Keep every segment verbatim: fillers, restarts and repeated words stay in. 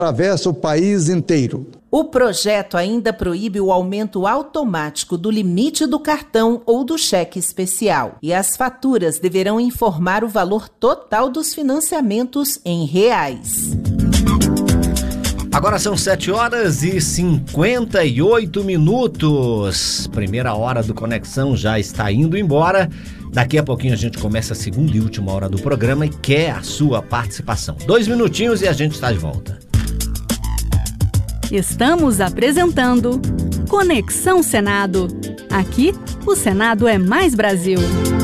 atravessa o país inteiro. O projeto ainda proíbe o aumento automático do limite do cartão ou do cheque especial. E as faturas deverão informar o valor total dos financiamentos em reais. Agora são sete horas e cinquenta e oito minutos. Primeira hora do Conexão já está indo embora. Daqui a pouquinho a gente começa a segunda e última hora do programa e quer a sua participação. Dois minutinhos e a gente está de volta. Estamos apresentando Conexão Senado. Aqui, o Senado é mais Brasil.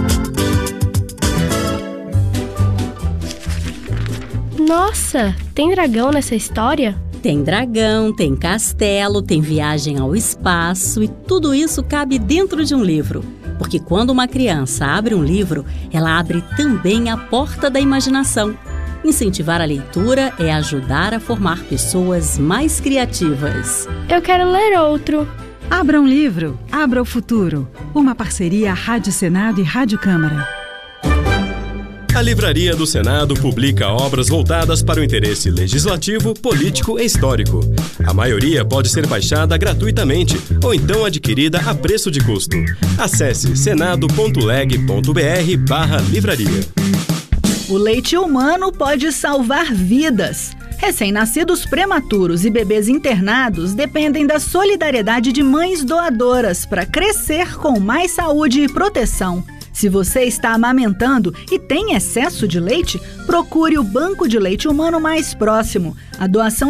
Nossa, tem dragão nessa história? Tem dragão, tem castelo, tem viagem ao espaço e tudo isso cabe dentro de um livro. Porque quando uma criança abre um livro, ela abre também a porta da imaginação. Incentivar a leitura é ajudar a formar pessoas mais criativas. Eu quero ler outro. Abra um livro, abra o futuro. Uma parceria Rádio Senado e Rádio Câmara. A Livraria do Senado publica obras voltadas para o interesse legislativo, político e histórico. A maioria pode ser baixada gratuitamente ou então adquirida a preço de custo. Acesse senado.leg.br barra livraria. O leite humano pode salvar vidas. Recém-nascidos prematuros e bebês internados dependem da solidariedade de mães doadoras para crescer com mais saúde e proteção. Se você está amamentando e tem excesso de leite, procure o banco de leite humano mais próximo. A doação